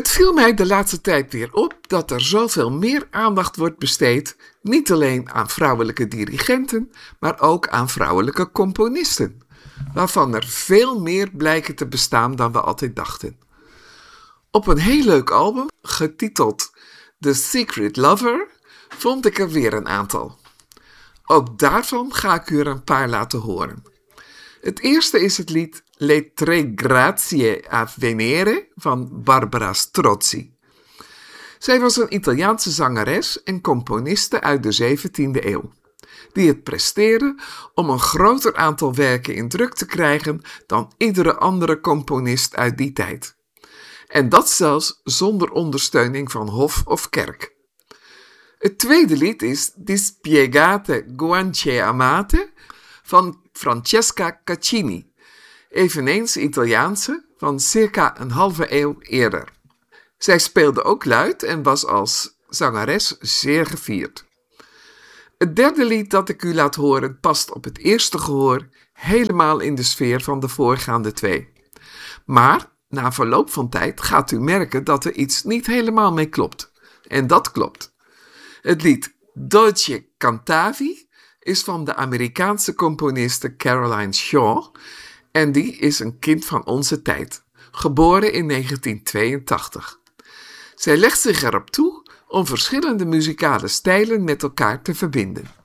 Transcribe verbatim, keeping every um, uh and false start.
viel mij de laatste tijd weer op dat er zoveel meer aandacht wordt besteed, niet alleen aan vrouwelijke dirigenten, maar ook aan vrouwelijke componisten, waarvan er veel meer blijken te bestaan dan we altijd dachten. Op een heel leuk album, getiteld The Secret Lover, vond ik er weer een aantal. Ook daarvan ga ik u er een paar laten horen. Het eerste is het lied Le Tre Grazie a Venere van Barbara Strozzi. Zij was een Italiaanse zangeres en componiste uit de zeventiende eeuw, die het presteerde om een groter aantal werken in druk te krijgen dan iedere andere componist uit die tijd. En dat zelfs zonder ondersteuning van hof of kerk. Het tweede lied is Dispiegate Guance Amate van Francesca Caccini, eveneens Italiaanse, van circa een halve eeuw eerder. Zij speelde ook luid en was als zangeres zeer gevierd. Het derde lied dat ik u laat horen past op het eerste gehoor helemaal in de sfeer van de voorgaande twee. Maar na verloop van tijd gaat u merken dat er iets niet helemaal mee klopt. En dat klopt. Het lied Dolce Cantavi is van de Amerikaanse componiste Caroline Shaw en die is een kind van onze tijd, geboren in negentien tweeëntachtig. Zij legt zich erop toe om verschillende muzikale stijlen met elkaar te verbinden.